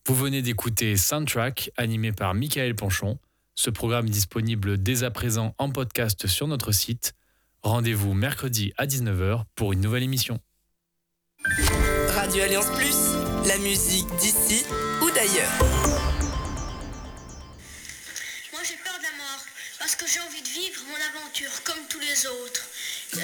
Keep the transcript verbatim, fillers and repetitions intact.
Vous venez d'écouter Soundtrack, animé par Michael Panchon. Ce programme est disponible dès à présent en podcast sur notre site. Rendez-vous mercredi à dix-neuf heures pour une nouvelle émission. Radio Alliance Plus, la musique d'ici ou d'ailleurs. Moi j'ai peur de la mort, parce que j'ai envie de vivre mon aventure comme tous les autres. Euh,